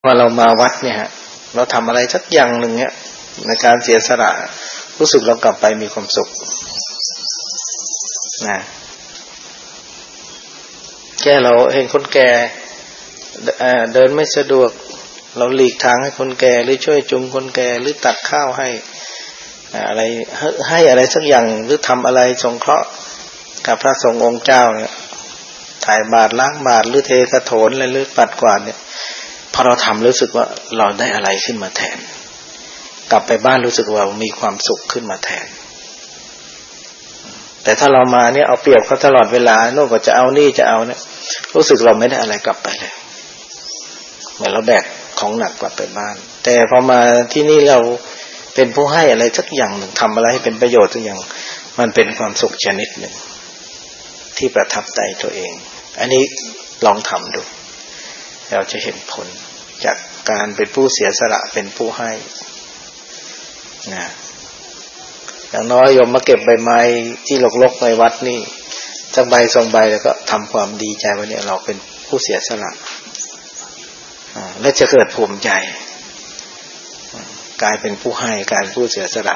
ว่าเรามาวัดเนี่ยฮะเราทำอะไรสักอย่างหนึ่งเนี่ยในการเสียสละรู้สึกเรากลับไปมีความสุขนะแค่เราเห็นคนแก่เดินไม่สะดวกเราหลีกทางให้คนแก่หรือช่วยจุงคนแก่หรือตักข้าวให้อะไรสักอย่างหรือทำอะไรสงเคราะห์กับพระสงฆ์องค์เจ้าเนี่ยถ่ายบาตรล้างบาตรหรือเทกฐินอะไรหรือปัดกวาดเนี่ยพอเราทำรู้สึกว่าเราได้อะไรขึ้นมาแทนกลับไปบ้านรู้สึกว่ามีความสุขขึ้นมาแทนแต่ถ้าเรามาเนี่ยเอาเปรียบเขาตลอดเวลาโน่นก็จะเอานี่จะเอาเนี่ยรู้สึกเราไม่ได้อะไรกลับไปเลยเหมือนเราแบกของหนักกลับไปบ้านแต่พอมาที่นี่เราเป็นผู้ให้อะไรสักอย่างหนึ่งทำอะไรให้เป็นประโยชน์สักอย่างมันเป็นความสุขชนิดหนึ่งที่ประทับใจตัวเองอันนี้ลองทำดูเราจะเห็นผลจากการเป็นผู้เสียสละเป็นผู้ให้นะอย่างน้อยโยมมาเก็บใบไม้ที่รกๆในวัดนี่สักใบสองใบแล้วก็ทำความดีใจว่าเนี่ยเราเป็นผู้เสียสละและจะเกิดภูมิใจกลายเป็นผู้ให้กลายเป็นผู้เสียสละ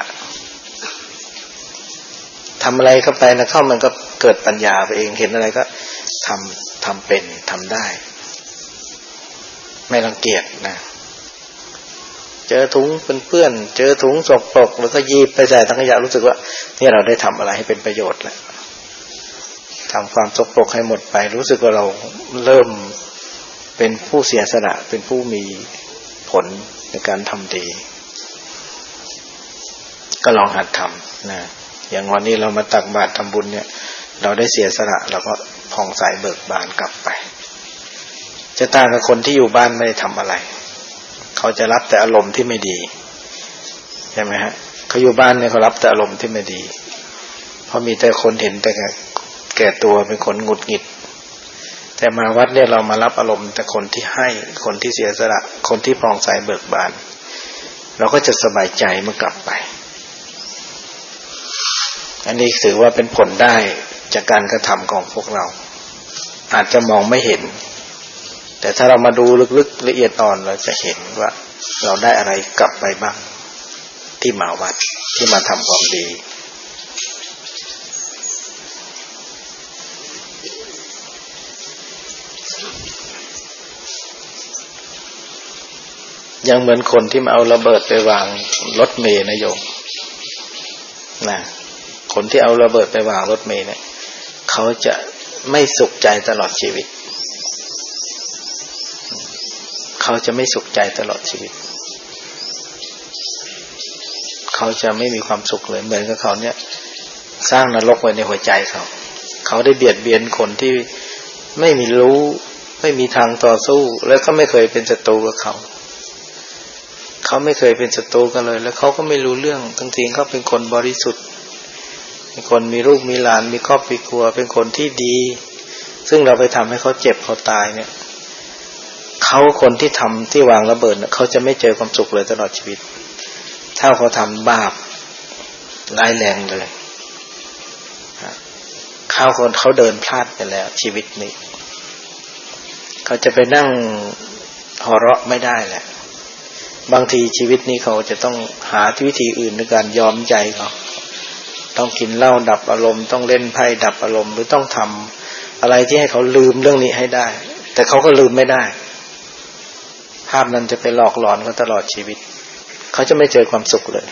ทำอะไรเข้าไปนะเข้ามันก็เกิดปัญญาไปเองเห็นอะไรก็ทำเป็นทำได้ไม่รังเกียจนะเจอถุงเปื้อนเจอถุงสกปรกแล้วก็ยีบไปใส่ถังขยะรู้สึกว่าเนี่ยเราได้ทำอะไรให้เป็นประโยชน์แล้วทำความสกปรกให้หมดไปรู้สึกว่าเราเริ่มเป็นผู้เสียสละเป็นผู้มีผลในการทำดีก็ลองหัดทำนะอย่างวันนี้เรามาตักบาตรทำบุญเนี่ยเราได้เสียสละเราก็ผ่องใสเบิกบานกลับไปจะต่างกับคนที่อยู่บ้านไม่ได้ทำอะไรเขาจะรับแต่อารมณ์ที่ไม่ดีใช่ไหมฮะเขาอยู่บ้านเนี่ยเขารับแต่อารมณ์ที่ไม่ดีเพราะมีแต่คนเห็นแต่แก่ตัวเป็นคนหงุดหงิดแต่มาวัดเนี่ยเรามารับอารมณ์แต่คนที่ให้คนที่เสียสละคนที่ผ่องใสเบิกบานเราก็จะสบายใจเมื่อกลับไปอันนี้ถือว่าเป็นผลได้จากการกระทำของพวกเราอาจจะมองไม่เห็นแต่ถ้าเรามาดูลึกๆละเอียดอ่อนเราจะเห็นว่าเราได้อะไรกลับไปบ้างที่มาวัดที่มาทำความดียังเหมือนคนที่มาเอาระเบิดไปวางรถเมล์นะโยมนะคนที่เอาระเบิดไปวางรถเมล์เนี่ยเขาจะไม่สุขใจตลอดชีวิตเขาจะไม่สุขใจตลอดชีวิตเขาจะไม่มีความสุขเลยเหมือนกับเขาเนี่ยสร้างนรกไว้ในหัวใจเขาได้เบียดเบียนคนที่ไม่มีรู้ไม่มีทางต่อสู้แล้วก็ไม่เคยเป็นศัตรูกับเขาไม่เคยเป็นศัตรูกันเลยแล้วเขาก็ไม่รู้เรื่องทั้งทีเขาเป็นคนบริสุทธิ์เป็นคนมีลูกมีหลานมีครอบครัวเป็นคนที่ดีซึ่งเราไปทำให้เขาเจ็บเขาตายเนี่ยเขาคนที่ทำที่วางระเบิดเขาจะไม่เจอความสุขเลยตลอดชีวิตถ้าเขาทำบาปร้ายแรงเลยเขาเดินพลาดไปแล้วชีวิตนี้เขาจะไปนั่งหัวเราะไม่ได้แหละบางทีชีวิตนี้เขาจะต้องหาวิธีอื่นในการยอมใจเขาต้องกินเหล้าดับอารมณ์ต้องเล่นไพ่ดับอารมณ์หรือต้องทำอะไรที่ให้เขาลืมเรื่องนี้ให้ได้แต่เขาก็ลืมไม่ได้ภาพนั้นจะไปหลอกหลอนเขาตลอดชีวิตเขาจะไม่เจอความสุขเลย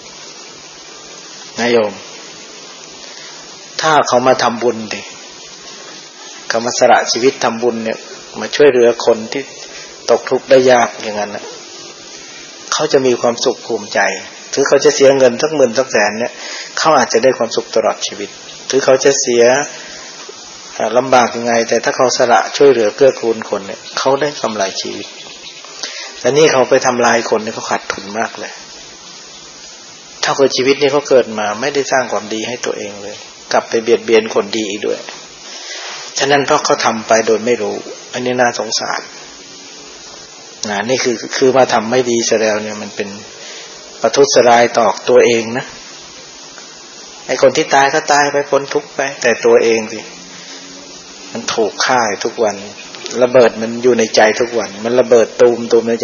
นายโยมถ้าเขามาทำบุญดิเขามาสละชีวิตทำบุญเนี่ยมาช่วยเหลือคนที่ตกทุกข์ได้ยากอย่างนั้นนะเขาจะมีความสุขภูมิใจถึงเขาจะเสียเงินสักหมื่นสักแสนเนี่ยเขาอาจจะได้ความสุขตลอดชีวิตถึงเขาจะเสียลำบากยังไงแต่ถ้าเขาสละช่วยเหลือเกื้อกูลคนเนี่ยเขาได้กำไรชีวิตแต่นี่เขาไปทำลายคนเนี่ยเขาขาดทุนมากเลยเท่ากับชีวิตนี้เขาเกิดมาไม่ได้สร้างความดีให้ตัวเองเลยกลับไปเบียดเบียนคนดีอีกด้วยฉะนั้นเพราะเขาทำไปโดยไม่รู้อันนี้น่าสงสารนี่คือมาทำไม่ดีเสียแล้วเนี่ยมันเป็นประทุษร้ายต่อตัวเองนะไอ้คนที่ตายก็ตายไปพ้นทุกข์ไปแต่ตัวเองสิมันถูกฆ่าทุกวันระเบิดมันอยู่ในใจทุกวันมันระเบิดตูมในใจ